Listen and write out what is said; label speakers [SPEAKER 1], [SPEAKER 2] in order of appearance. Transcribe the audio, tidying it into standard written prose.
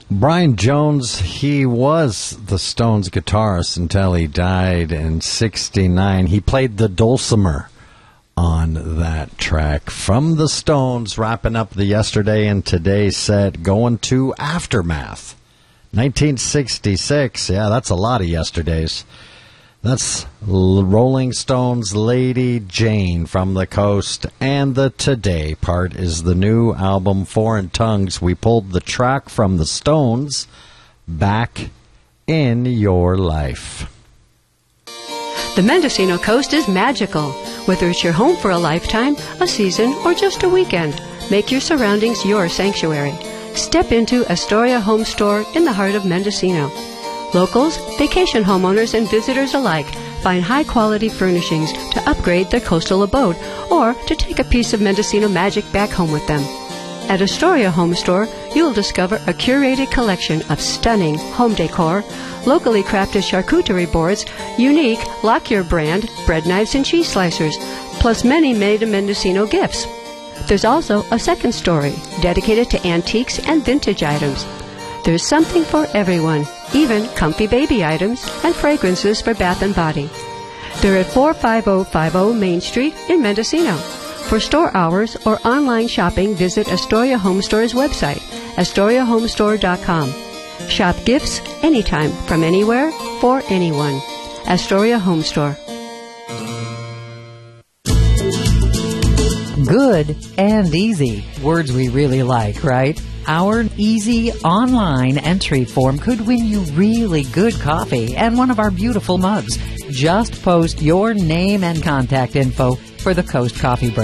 [SPEAKER 1] Brian Jones, he was the Stones guitarist until he died in '69. He played the dulcimer on that track from the Stones, wrapping up the Yesterday and Today set, going to Aftermath. 1966, yeah, that's a lot of yesterdays. That's Rolling Stones' Lady Jane from the Coast, and the Today part is the new album Foreign Tongues. We pulled the track from the Stones, Back in Your Life.
[SPEAKER 2] The Mendocino Coast is magical. Whether it's your home for a lifetime, a season, or just a weekend, make your surroundings your sanctuary. Step into Astoria Home Store in the heart of Mendocino. Locals, vacation homeowners, and visitors alike find high-quality furnishings to upgrade their coastal abode or to take a piece of Mendocino magic back home with them. At Astoria Home Store, you'll discover a curated collection of stunning home decor, locally crafted charcuterie boards, unique Lockyer brand bread knives and cheese slicers, plus many made-in-Mendocino gifts. There's also a second story dedicated to antiques and vintage items. There's something for everyone, even comfy baby items and fragrances for bath and body. They're at 45050 Main Street in Mendocino. For store hours or online shopping, visit Astoria Home Store's website, AstoriaHomestore.com. Shop gifts anytime, from anywhere, for anyone. Astoria Home Store.
[SPEAKER 3] Good and easy. Words we really like, right? Our easy online entry form could win you really good coffee and one of our beautiful mugs. Just post your name and contact info for the Coast Coffee Break.